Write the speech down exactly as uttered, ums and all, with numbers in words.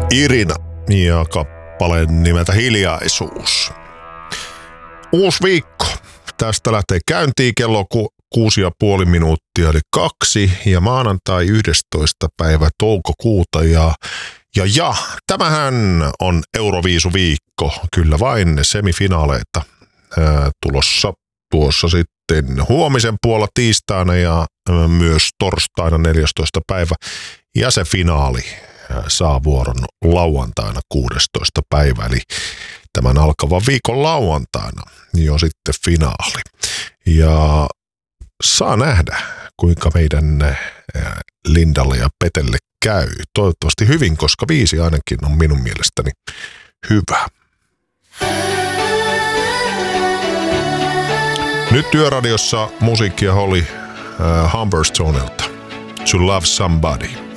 Irina ja kappaleen nimeltä Hiljaisuus. Uusi viikko. Tästä lähtee käyntiin kello ku, kuusi ja puoli minuuttia eli kaksi ja maanantai yhdestoista päivä toukokuuta ja ja ja tämähän on Euroviisuviikko, kyllä vain semifinaaleita ää, tulossa tuossa sitten huomisen puolella tiistaina ja ää, myös torstaina neljästoista päivä ja se finaali ää, saa vuoron lauantaina kuudestoista päivä eli tämän alkavan viikon lauantaina jo sitten finaali ja saa nähdä kuinka meidän ää, Lindalle ja Petelle käy. Toivottavasti hyvin, koska viisi ainakin on minun mielestäni hyvä. Nyt Työradiossa musiikkia oli äh, Humberstonelta. To Love Somebody.